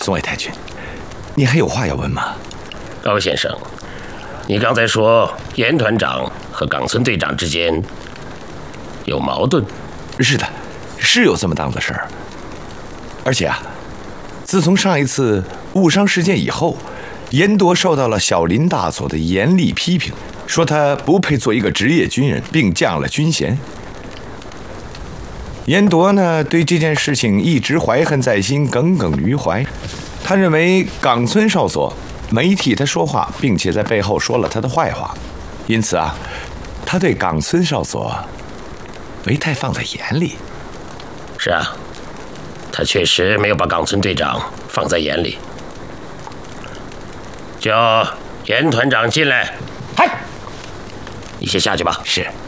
松尾太君，你还有话要问吗？ 高先生，你刚才说严团长和冈村队长之间有矛盾？ 是的，是有这么档子事儿。而且啊，自从上一次误伤事件以后，严铎受到了小林大佐的严厉批评，说他不配做一个职业军人，并降了军衔。严铎呢，对这件事情一直怀恨在心，耿耿于怀。他认为冈村少佐没替他说话，并且在背后说了他的坏话，因此啊，他对冈村少佐没太放在眼里。 是啊，他确实没有把冈村队长放在眼里。叫严团长进来。 嗨， 你先下去吧。 是。